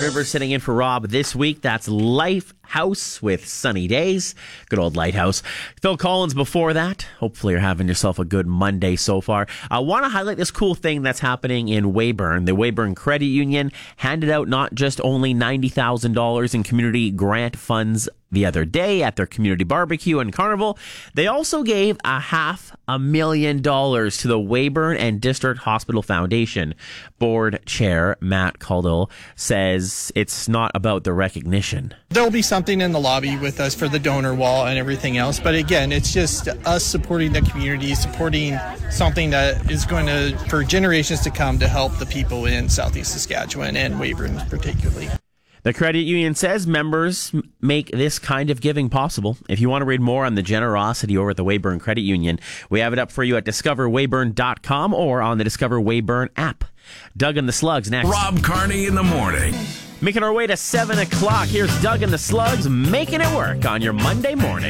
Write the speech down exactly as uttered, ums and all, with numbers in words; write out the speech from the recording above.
Rivers sitting in for Rob this week. That's Lifehouse with Sunny Days. Good old Lighthouse. Phil Collins before that. Hopefully you're having yourself a good Monday so far. I want to highlight this cool thing that's happening in Weyburn. The Weyburn Credit Union handed out not just only ninety thousand dollars in community grant funds the other day at their community barbecue and carnival. They also gave a half a million dollars to the Weyburn and District Hospital Foundation. Board Chair Matt Caldwell says it's not about the recognition. There'll be something in the lobby with us for the donor wall and everything else. But again, it's just us supporting the community, supporting something that is going to, for generations to come, to help the people in Southeast Saskatchewan and Weyburn particularly. The credit union says members make this kind of giving possible. If you want to read more on the generosity over at the Weyburn Credit Union, we have it up for you at discover weyburn dot com or on the Discover Weyburn app. Doug and the Slugs next. Rob Carney in the morning. Making our way to seven o'clock. Here's Doug and the Slugs making it work on your Monday morning.